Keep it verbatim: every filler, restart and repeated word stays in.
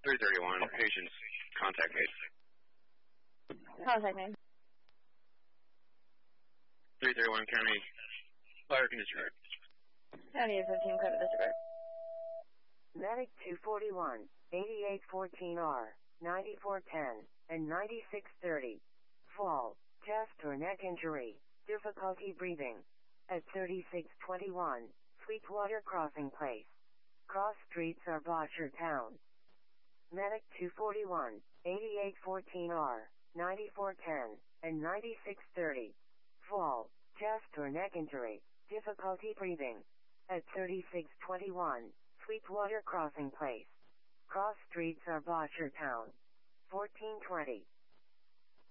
three thirty-one, patient's contact case. Contact name. three thirty-one County Fire Conditioner. County fifteen credit disregard. Medic two forty-one, eighty-eight fourteen R, ninety-four ten, and ninety-six thirty. Fall, chest or neck injury, difficulty breathing. At thirty-six twenty-one, Sweetwater Crossing Place. Cross streets are Botchertown. Medic two forty-one, eighty-eight fourteen R, ninety-four ten, and ninety-six thirty. Fall, chest or neck injury, difficulty breathing. At thirty-six twenty-one, Sweetwater Crossing Place. Cross streets are Botchertown. fourteen twenty.